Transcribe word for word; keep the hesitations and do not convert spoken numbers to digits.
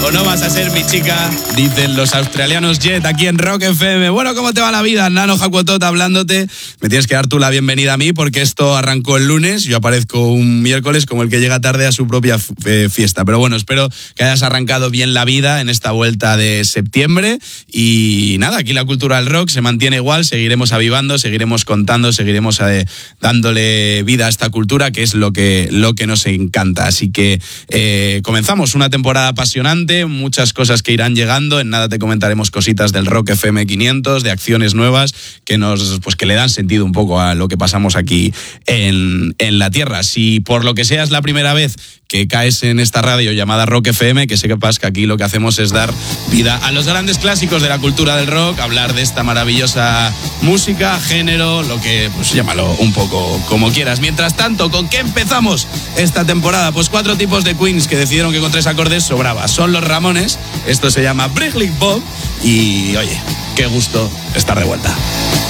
o no vas a ser mi chica, dicen los australianos Jet aquí en Rock F M. Bueno, ¿cómo te va la vida? Nano Jacuotot hablándote. Me tienes que dar tú la bienvenida a mí porque esto arrancó el lunes. Yo aparezco un miércoles como el que llega tarde a su propia f- fiesta. Pero bueno, espero que hayas arrancado bien la vida en esta vuelta de septiembre. Y nada, aquí la cultura del rock se mantiene igual. Seguiremos avivando, seguiremos contando, seguiremos eh, dándole vida a esta cultura, que es lo que, lo que nos encanta. Así que eh, comenzamos una temporada apasionante, muchas cosas que irán llegando. En nada te comentaremos cositas del Rock F M quinientos, de acciones nuevas que nos, pues que le dan sentido un poco a lo que pasamos aquí en, en la tierra. Si por lo que sea es la primera vez que caes en esta radio llamada Rock F M, que sepas que aquí lo que hacemos es dar vida a los grandes clásicos de la cultura del rock, hablar de esta maravillosa música, género, lo que, pues llámalo un poco como quieras. Mientras tanto, ¿con qué empezamos esta temporada? Pues cuatro tipos de Queens que decidieron que con tres acordes sobraba. Son los Ramones, esto se llama Brick Bob y oye, qué gusto estar de vuelta.